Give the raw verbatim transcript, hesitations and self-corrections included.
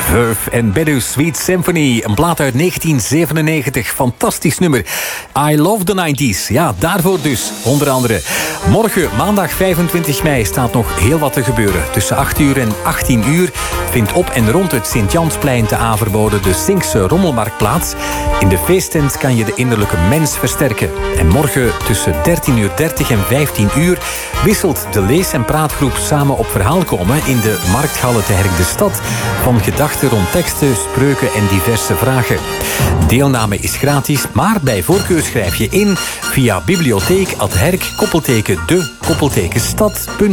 Verve en Bedou's Sweet Symphony. Een plaat uit negentien zevenennegentig. Fantastisch nummer. I love the nineties. Ja, daarvoor dus. Onder andere. Morgen, maandag vijfentwintig mei, staat nog heel wat te gebeuren. Tussen acht uur en achttien uur vindt op en rond het Sint-Jansplein te Averboden de Sinkse Rommelmarkt plaats. In de feesttent kan je de innerlijke mens versterken. En morgen tussen dertien uur dertig en vijftien uur wisselt de lees- en praatgroep Samen op Verhaal komen in de Markthalle te Herk de Stad van gedachten rond teksten, spreuken en diverse vragen. Deelname is gratis, maar bij voorkeur schrijf je in via bibliotheek at herk koppelteken de koppelteken stad.